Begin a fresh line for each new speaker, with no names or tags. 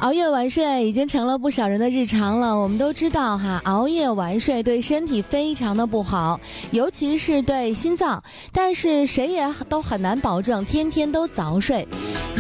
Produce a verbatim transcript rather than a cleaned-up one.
熬夜晚睡已经成了不少人的日常了。我们都知道哈，熬夜晚睡对身体非常的不好，尤其是对心脏。但是谁也都很难保证天天都早睡。